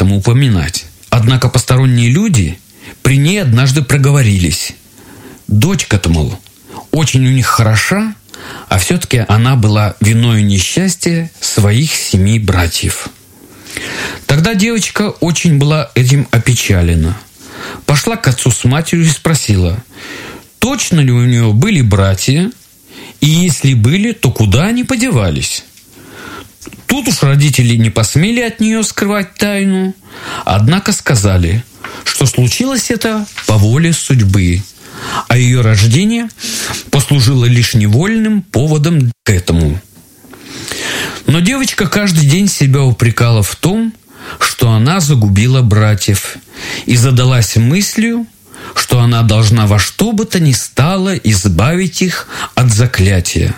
этом упоминать. Однако посторонние люди при ней однажды проговорились. Дочка-то, мол, очень у них хороша, а все-таки она была виною несчастья своих 7 братьев. Тогда девочка очень была этим опечалена. Пошла к отцу с матерью и спросила, точно ли у нее были братья, и если были, то куда они подевались? Тут уж родители не посмели от нее скрывать тайну, однако сказали, что случилось это по воле судьбы, а ее рождение послужило лишь невольным поводом к этому. Но девочка каждый день себя упрекала в том, что она загубила братьев, и задалась мыслью, что она должна во что бы то ни стало избавить их от заклятия.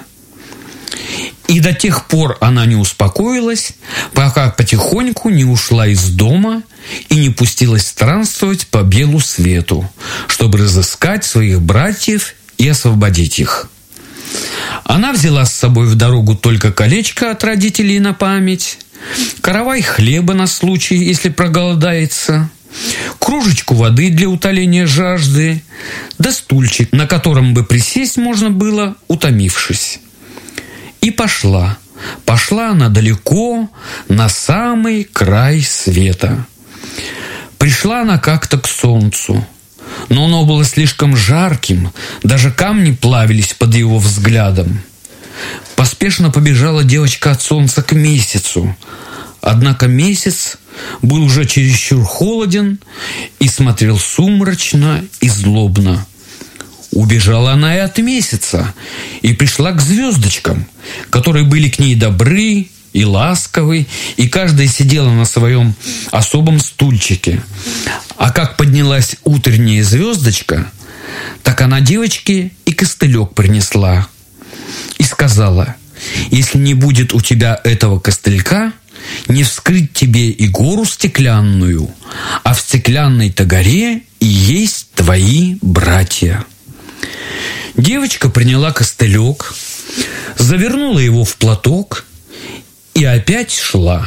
И до тех пор она не успокоилась, пока потихоньку не ушла из дома и не пустилась странствовать по белу свету, чтобы разыскать своих братьев и освободить их. Она взяла с собой в дорогу только колечко от родителей на память, каравай хлеба на случай, если проголодается, кружечку воды для утоления жажды, да стульчик, на котором бы присесть можно было, утомившись. И пошла. Пошла она далеко, на самый край света. Пришла она как-то к солнцу, но оно было слишком жарким, даже камни плавились под его взглядом. Поспешно побежала девочка от солнца к месяцу, однако месяц был уже чересчур холоден и смотрел сумрачно и злобно. Убежала она и от месяца, и пришла к звездочкам, которые были к ней добры и ласковы, и каждая сидела на своем особом стульчике. А как поднялась утренняя звездочка, так она девочке и костылек принесла. И сказала, если не будет у тебя этого костылька, не вскрыть тебе и гору стеклянную, а в стеклянной-то горе и есть твои братья. Девочка приняла костылек, завернула его в платок и опять шла,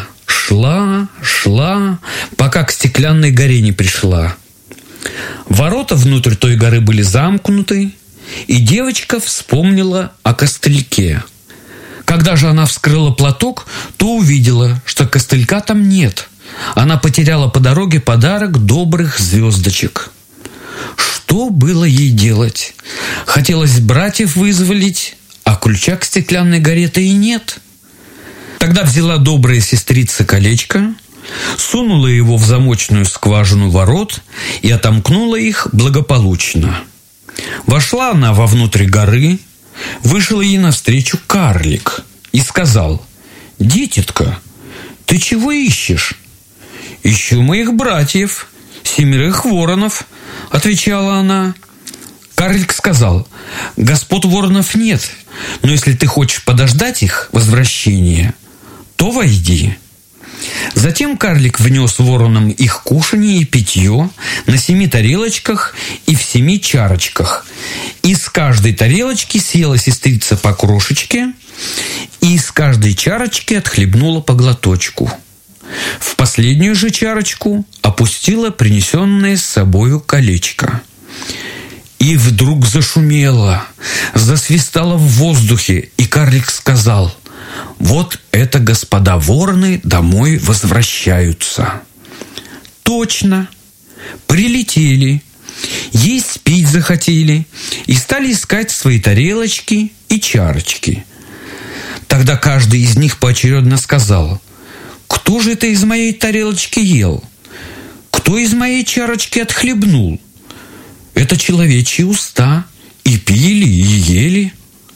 пока к стеклянной горе не пришла. Ворота внутрь той горы были замкнуты, и девочка вспомнила о костыльке. Когда же она вскрыла платок, то увидела, что костылька там нет. Она потеряла по дороге подарок добрых звездочек. Что было ей делать? Хотелось братьев вызволить, а ключа к стеклянной горе-то и нет. Тогда взяла добрая сестрица колечко, сунула его в замочную скважину ворот и отомкнула их благополучно. Вошла она вовнутрь горы, вышел ей навстречу карлик и сказал, «Дитятка, ты чего ищешь?» «Ищу моих братьев, 7 воронов», — отвечала она. Карлик сказал, «Господ воронов нет, но если ты хочешь подождать их возвращения, то войди». Затем карлик внес воронам их кушанье и питье на 7 тарелочках и в 7 чарочках. Из каждой тарелочки съела сестрица по крошечке, и из каждой чарочки отхлебнула по глоточку. В последнюю же чарочку опустила принесенное с собою колечко. И вдруг зашумело, засвистало в воздухе, и карлик сказал, «Вот это господа вороны домой возвращаются». Точно, прилетели, есть пить захотели и стали искать свои тарелочки и чарочки. Тогда каждый из них поочередно сказал, «Кто же это из моей тарелочки ел? Кто из моей чарочки отхлебнул? Это человечьи уста, и пили, и ели».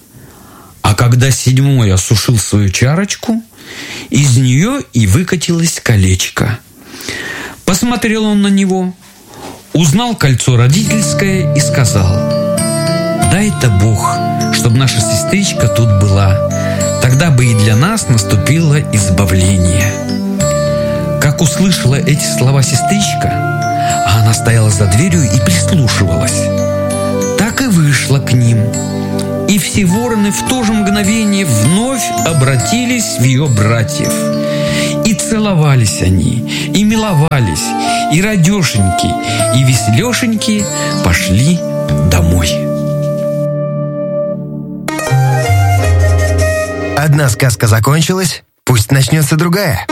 А когда 7 осушил свою чарочку, из нее и выкатилось колечко. Посмотрел он на него, узнал кольцо родительское и сказал, «Дай-то Бог, чтобы наша сестричка тут была, тогда бы и для нас наступило избавление». Как услышала эти слова сестричка, а она стояла за дверью и прислушивалась, так и вышла к ним. И все вороны в то же мгновение вновь обратились в ее братьев. И целовались они, и миловались, и радешеньки, и веселешеньки пошли домой. Одна сказка закончилась, пусть начнется другая.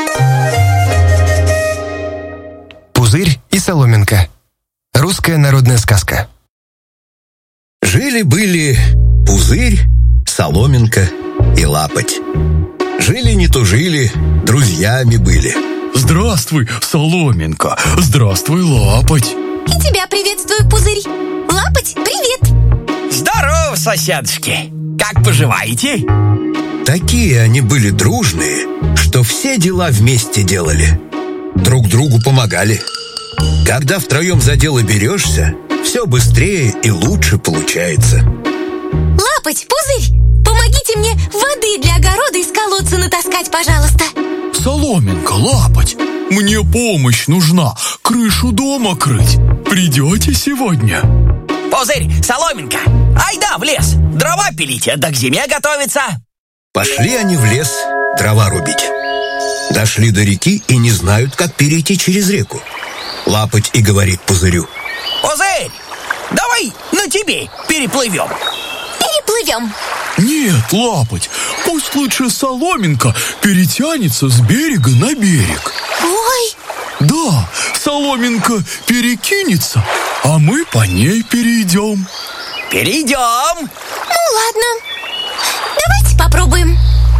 Пузырь и соломинка. Русская народная сказка. Жили-были Пузырь, Соломинка и Лапоть. Жили не тужили, друзьями были. Здравствуй, Соломинка. Здравствуй, Лапоть. И тебя приветствую, Пузырь. Лапоть, привет. Здорово, соседушки. Как поживаете? Такие они были дружные, что все дела вместе делали. Друг другу помогали. Когда втроем за дело берешься, все быстрее и лучше получается. Лапоть, Пузырь, помогите мне воды для огорода из колодца натаскать, пожалуйста. Соломинка, Лапоть, мне помощь нужна. Крышу дома крыть. Придете сегодня? Пузырь, Соломинка, айда в лес. Дрова пилите, да к зиме готовиться. Пошли они в лес дрова рубить. Дошли до реки и не знают, как перейти через реку. Лапоть и говорит Пузырю: Пузырь, давай на тебе переплывем. Переплывем. Нет, Лапоть, пусть лучше Соломинка перетянется с берега на берег. Ой, Да, Соломинка перекинется, а мы по ней перейдем. Перейдем. ну ладно. Давайте попробуем.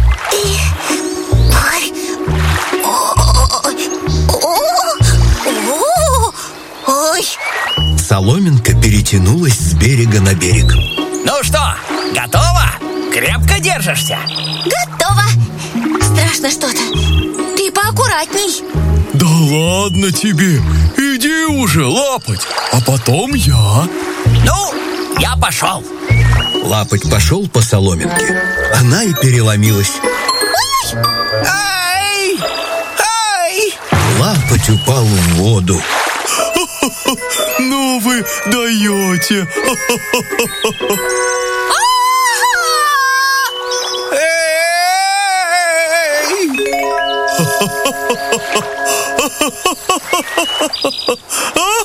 Ой. Ой. Соломинка перетянулась с берега на берег. Ну что, готова? Крепко держишься? Готово. Страшно что-то. Ты поаккуратней. Да ладно тебе, иди уже, Лапоть, а потом я. Ну, я пошел. Лапоть пошел по соломинке. Она и переломилась. Ай! Ай! Лапоть упал в воду. Ну вы даете. Эй!